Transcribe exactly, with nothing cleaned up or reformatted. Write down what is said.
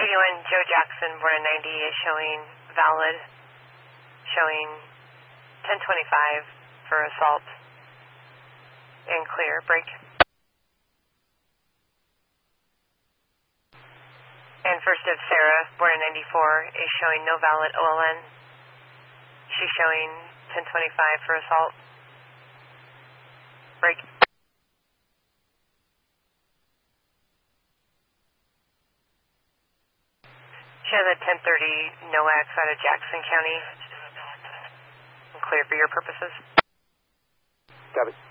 thirty-one Joe Jackson, born in ninety, is showing valid, showing ten twenty-five for assault and clear. Break. And first of Sarah, born in ninety-four, is showing no valid O L N. She's showing ten twenty-five for assault. Break. She has a ten thirty NOAX out of Jackson County. Clear for your purposes. Copy.